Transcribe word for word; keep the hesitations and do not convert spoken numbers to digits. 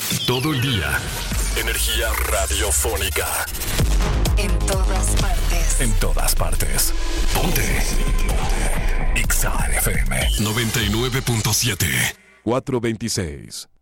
Todo el día. Energía radiofónica. En todas partes. En todas partes. Ponte. Ponte. X A F M noventa y nueve punto siete. cuatrocientos veintiséis.